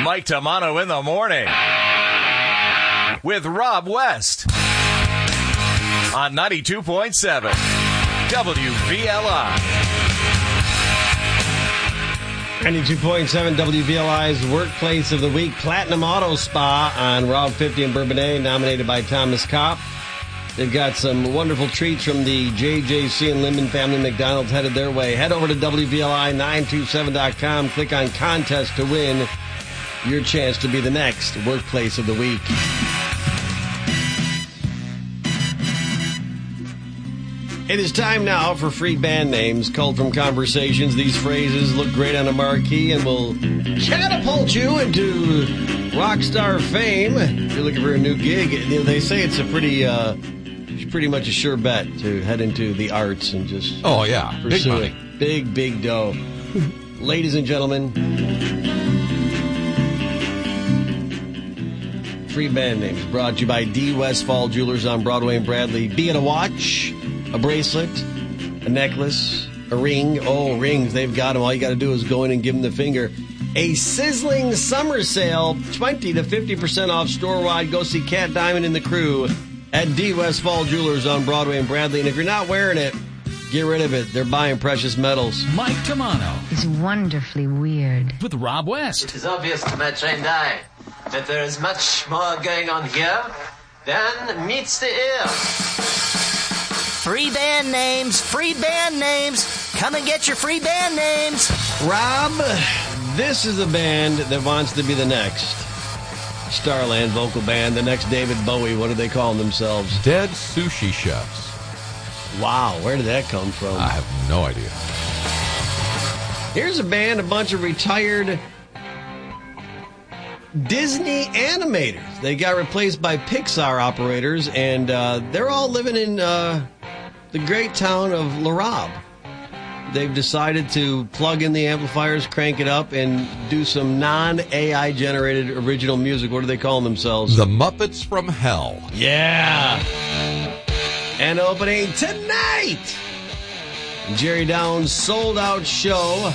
Mike Tamano in the morning with Rob West on 92.7 WVLI. 92.7 WVLI's Workplace of the Week, Platinum Auto Spa on Route 50 in Bourbonnais, nominated by Thomas Kopp. They've got some wonderful treats from the JJC and Linden family McDonald's headed their way. Head over to WVLI927.com, click on Contest to win your chance to be the next Workplace of the Week. It is time now for free band names culled from conversations. These phrases look great on a marquee and will catapult you into rock star fame. If you're looking for a new gig, they say it's a pretty much a sure bet to head into the arts and just pursue it. Big dough. Ladies and gentlemen, free band names brought to you by D. Westfall Jewelers on Broadway and Bradley. Be it a watch, a bracelet, a necklace, a ring. Oh, rings, they've got them. All you got to do is go in and give them the finger. A sizzling summer sale, 20 to 50% off store-wide. Go see Cat Diamond and the crew at D. Westfall Jewelers on Broadway and Bradley. And if you're not wearing it, get rid of it. They're buying precious metals. Mike Tamano. It's wonderfully weird. With Rob West. It is obvious to my trained eye that there is much more going on here than meets the ear. Free band names, free band names. Come and get your free band names. Rob, this is a band that wants to be the next Starland vocal band, the next David Bowie. What do they call themselves? Dead Sushi Chefs. Wow, where did that come from? I have no idea. Here's a band, a bunch of retired Disney animators. They got replaced by Pixar operators, and they're all living in the great town of La Robe. They've decided to plug in the amplifiers, crank it up, and do some non-AI generated original music. What do they call themselves? The Muppets from Hell. Yeah. And opening tonight, Jerry Downs' sold-out show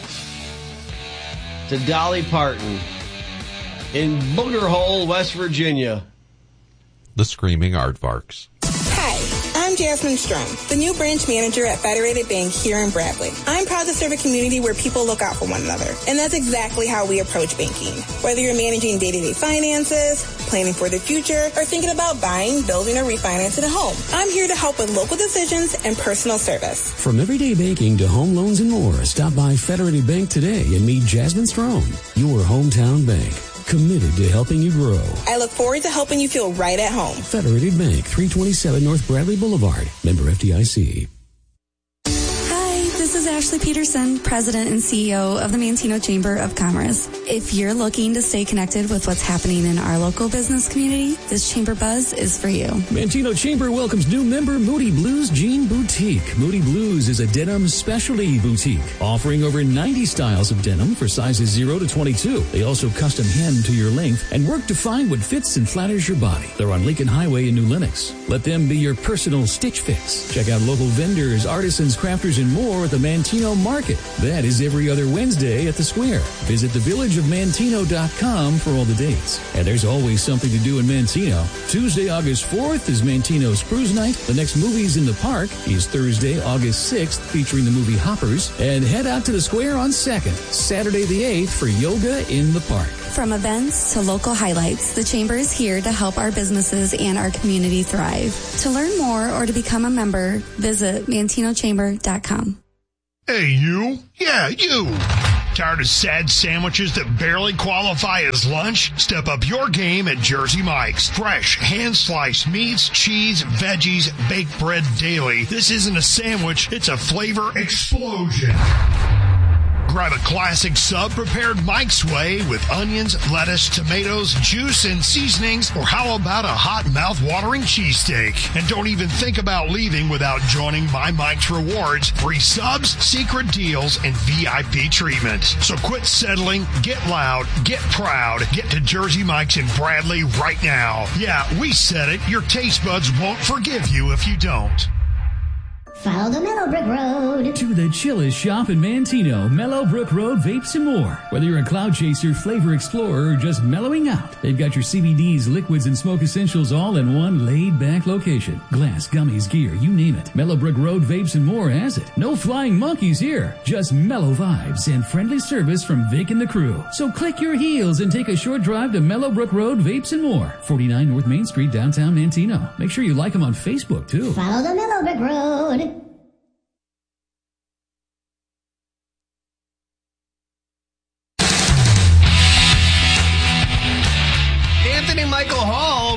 to Dolly Parton in Booger Hole, West Virginia. The Screaming Aardvarks. Hi, I'm Jasmine Strum, the new branch manager at Federated Bank here in Bradley. I'm proud to serve a community where people look out for one another, and that's exactly how we approach banking. Whether you're managing day-to-day finances, planning for the future, or thinking about buying, building, or refinancing a home, I'm here to help with local decisions and personal service. From everyday banking to home loans and more, stop by Federated Bank today and meet Jasmine Strum, your hometown bank. Committed to helping you grow. I look forward to helping you feel right at home. Federated Bank, 327 North Bradley Boulevard. Member FDIC. This is Ashley Peterson, President and CEO of the Manteno Chamber of Commerce. If you're looking to stay connected with what's happening in our local business community, this Chamber Buzz is for you. Manteno Chamber welcomes new member Moody Blues Jean Boutique. Moody Blues is a denim specialty boutique, offering over 90 styles of denim for sizes 0 to 22. They also custom hem to your length and work to find what fits and flatters your body. They're on Lincoln Highway in New Lenox. Let them be your personal stitch fix. Check out local vendors, artisans, crafters, and more at the Manteno Market. That is every other Wednesday at the Square. Visit thevillageofmanteno.com for all the dates. And there's always something to do in Manteno. Tuesday, August 4th is Manteno Spruce Night. The next Movies in the Park is Thursday, August 6th, featuring the movie Hoppers. And head out to the Square on 2nd, Saturday the 8th for Yoga in the Park. From events to local highlights, the Chamber is here to help our businesses and our community thrive. To learn more or to become a member, visit mantenochamber.com. Hey, you. Yeah, you. Tired of sad sandwiches that barely qualify as lunch? Step up your game at Jersey Mike's. Fresh, hand-sliced meats, cheese, veggies, baked bread daily. This isn't a sandwich, it's a flavor explosion. Grab a classic sub prepared Mike's way with onions, lettuce, tomatoes, juice, and seasonings, or how about a hot mouth-watering cheesesteak? And don't even think about leaving without joining My Mike's Rewards, free subs, secret deals, and VIP treatment. So quit settling, get loud, get proud, get to Jersey Mike's in Bradley right now. Yeah, we said it, your taste buds won't forgive you if you don't. Follow the Mellowbrook Road. To the chillest shop in Manteno, Mellowbrook Road Vapes and More. Whether you're a cloud chaser, flavor explorer, or just mellowing out, they've got your CBDs, liquids, and smoke essentials all in one laid-back location. Glass, gummies, gear, you name it. Mellowbrook Road Vapes and More has it. No flying monkeys here. Just mellow vibes and friendly service from Vic and the crew. So click your heels and take a short drive to Mellowbrook Road Vapes and More. 49 North Main Street, downtown Manteno. Make sure you like them on Facebook, too. Follow the Mellowbrook Road. Anthony Michael Hall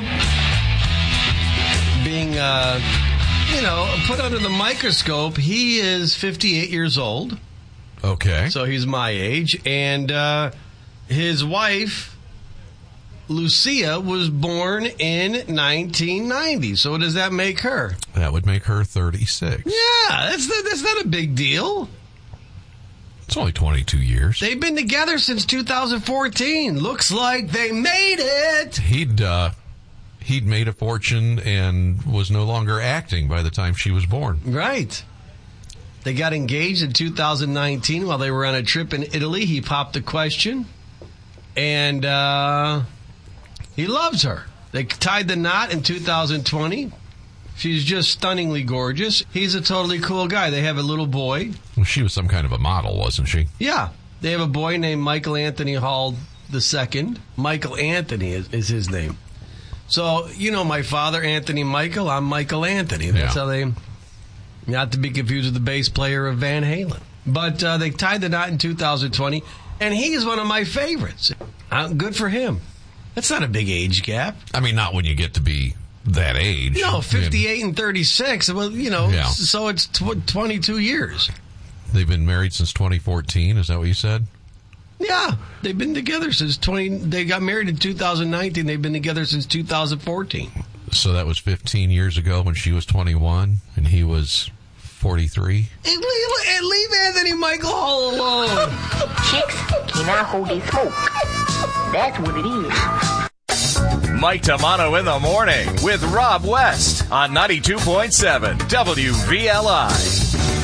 being, put under the microscope. He is 58 years old. Okay. So he's my age. And his wife, Lucia, was born in 1990. So what does that make her? That would make her 36. Yeah, that's not a big deal. It's only 22 years. They've been together since 2014. Looks like they made it. He'd made a fortune and was no longer acting by the time she was born. Right. They got engaged in 2019 while they were on a trip in Italy. He popped the question, and he loves her. They tied the knot in 2020. She's just stunningly gorgeous. He's a totally cool guy. They have a little boy. Well, she was some kind of a model, wasn't she? Yeah. They have a boy named Michael Anthony Hall II. Michael Anthony is his name. So, my father, Anthony Michael. I'm Michael Anthony. That's how they... Not to be confused with the bass player of Van Halen. But they tied the knot in 2020, and he's one of my favorites. Good for him. That's not a big age gap. I mean, not when you get to be that age. No, 58 and 36. Well, so it's 22 years. They've been married since 2014. Is that what you said? Yeah, they've been together since They got married in 2019. They've been together since 2014. So that was 15 years ago when she was 21 and he was 43. And leave Anthony Michael Hall alone. Chicks cannot hold a smoke. That's what it is. Mike Tamano in the morning with Rob West on 92.7 WVLI.